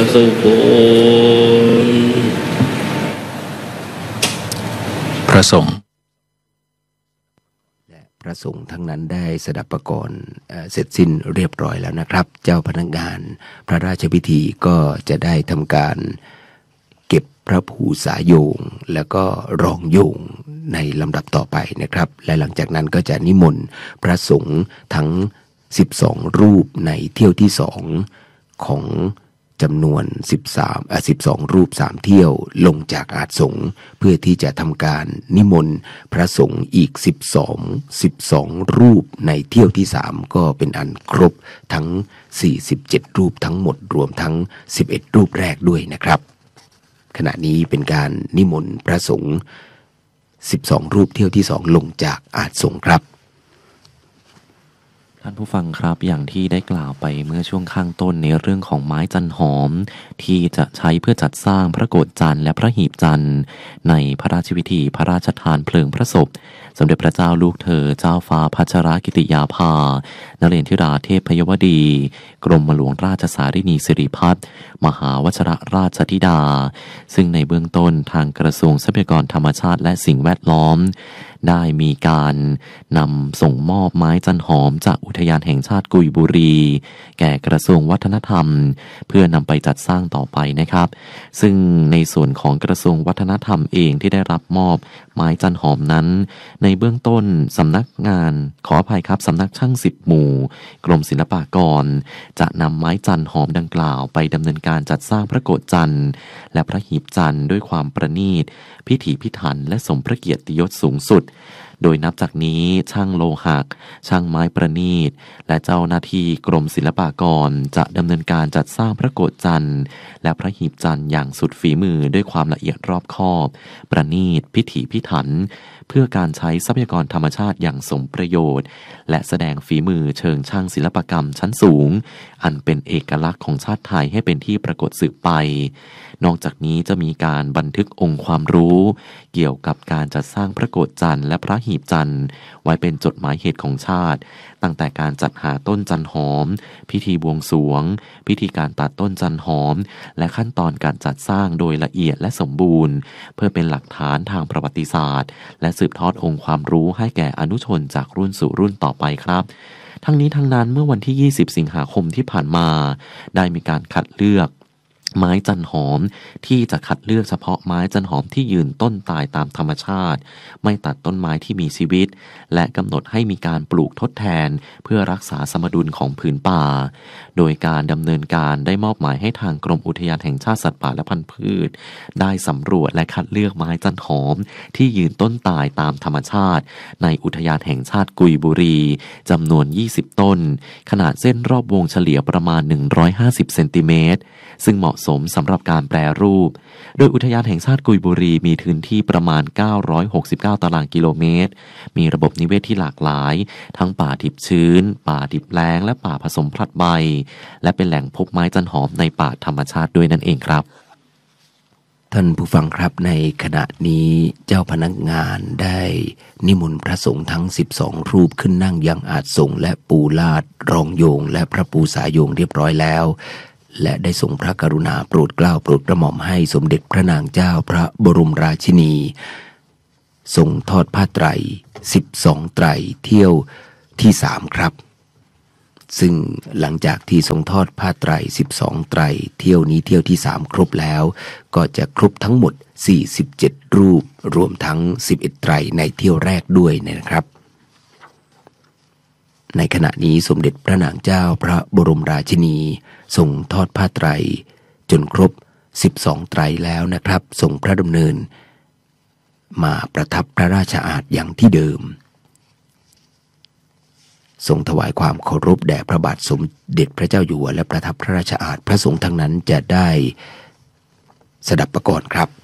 สุโขพระสงฆ์และพระสงฆ์ทั้งนั้นได้สดับประกรณ์เสร็จสิ้นเรียบร้อยแล้วนะครับเจ้าพนักงานพระราชพิธีก็จะได้ทำการเก็บพระภูษาโยงแล้วก็รองโยงในลำดับต่อไปนะครับและหลังจากนั้นก็จะนิมนต์พระสงฆ์ทั้ง12รูปในเที่ยวที่2ของจำนวน12รูป3เที่ยวลงจากอาสงฆ์เพื่อที่จะทำการนิมนต์พระสงฆ์อีก12รูปในเที่ยวที่3ก็เป็นอันครบทั้ง47รูปทั้งหมดรวมทั้ง11รูปแรกด้วยนะครับขณะนี้เป็นการนิมนต์พระสงฆ์12รูปเที่ยวที่2ลงจากอาสงฆ์ครับท่านผู้ฟังครับอย่างที่ได้กล่าวไปเมื่อช่วงข้างต้นในเรื่องของไม้จันหอมที่จะใช้เพื่อจัดสร้างพระโกฐจันทร์และพระหีบจันทร์ในพระราชพิธีพระราชทานเพลิงพระศพสมเด็จพระเจ้าลูกเธอเจ้าฟ้าพัชรกิติยาภานเรนทิราเทพพยวดีกรมหลวงราชสารินีสิริพัฒน์มหาวชิรราชธิดาซึ่งในเบื้องต้นทางกระทรวงทรัพยากรธรรมชาติและสิ่งแวดล้อมได้มีการนำส่งมอบไม้จันหอมจากอุทยานแห่งชาติกุยบุรีแก่กระทรวงวัฒนธรรมเพื่อนำไปจัดสร้างต่อไปนะครับซึ่งในส่วนของกระทรวงวัฒนธรรมเองที่ได้รับมอบไม้จันหอมนั้นในเบื้องต้นสำนักงานขออภัยครับสำนักช่าง10หมู่กรมศิลปากรจะนำไม้จันหอมดังกล่าวไปดำเนินการจัดสร้างพระโกฐจันทร์และพระหีบจันทร์ด้วยความประณีตพิถีพิถันและสมพระเกียรติยศสูงสุดโดยนับจากนี้ช่างโลหะช่างไม้ประณีตและเจ้าหน้าที่กรมศิลปากรจะดำเนินการจัดสร้างพระโกฐจันทร์และพระหีบจันทร์อย่างสุดฝีมือด้วยความละเอียดรอบคอบประณีตพิถีพิถันเพื่อการใช้ทรัพยากรธรรมชาติอย่างสมประโยชน์และแสดงฝีมือเชิงช่างศิลปกรรมชั้นสูงอันเป็นเอกลักษณ์ของชาติไทยให้เป็นที่ปรากฏสืบไปนอกจากนี้จะมีการบันทึกองค์ความรู้เกี่ยวกับการจัดสร้างพระโกฐจันทร์และพระหีบจันทร์ไว้เป็นจดหมายเหตุของชาติตั้งแต่การจัดหาต้นจันหอมพิธีบวงสรวงพิธีการตัดต้นจันหอมและขั้นตอนการจัดสร้างโดยละเอียดและสมบูรณ์เพื่อเป็นหลักฐานทางประวัติศาสตร์และสืบทอดองค์ความรู้ให้แก่อนุชนจากรุ่นสู่รุ่นต่อไปครับทั้งนี้ทั้งนั้นเมื่อวันที่20สิงหาคมที่ผ่านมาได้มีการคัดเลือกไม้จันหอมที่จะคัดเลือกเฉพาะไม้จันหอมที่ยืนต้นตายตามธรรมชาติไม่ตัดต้นไม้ที่มีชีวิตและกำหนดให้มีการปลูกทดแทนเพื่อรักษาสมดุลของผืนป่าโดยการดำเนินการได้มอบหมายให้ทางกรมอุทยานแห่งชาติสัตว์ป่าและพันธุ์พืชได้สำรวจและคัดเลือกไม้จันหอมที่ยืนต้นตายตามธรรมชาติในอุทยานแห่งชาติกุยบุรีจำนวน20ต้นขนาดเส้นรอบวงเฉลี่ยประมาณ150เซนติเมตรซึ่งเหมาะสมสำหรับการแปรรูปโดยอุทยานแห่งชาติกุยบุรีมีพื้นที่ประมาณ969ตารางกิโลเมตรมีระบบนิเวศที่หลากหลายทั้งป่าดิบชื้นป่าดิบแล้งและป่าผสมผลัดใบและเป็นแหล่งพบไม้จันหอมในป่าธรรมชาติด้วยนั่นเองครับท่านผู้ฟังครับในขณะนี้เจ้าพนักงานได้นิมนต์พระสงฆ์ทั้ง12รูปขึ้นนั่งยังอาสงฆ์และปูลาดรองโยงและพระปูษาโยงเรียบร้อยแล้วและได้ทรงพระกรุณาโปรดเกล้าโปรดกระหม่อมให้สมเด็จพระนางเจ้าพระบรมราชินีทรงทอดผ้าไตร12ไตรเที่ยวที่3ครับซึ่งหลังจากที่ทรงทอดผ้าไตร12ไตรเที่ยวนี้เที่ยวที่3ครบแล้วก็จะครบทั้งหมด47รูปรวมทั้ง11ไตรในเที่ยวแรกด้วยนะครับในขณะนี้สมเด็จพระนางเจ้าพระบรมราชินีทรงทอดผ้าไตรจนครบ12ไตรแล้วนะครับทรงพระดำเนินมาประทับพระราชอาสน์อย่างที่เดิมทรงถวายความเคารพแด่พระบาทสมเด็จพระเจ้าอยู่หัวและประทับพระราชอาสน์พระสงฆ์ทั้งนั้นจะได้สดับประกรณ์ครับ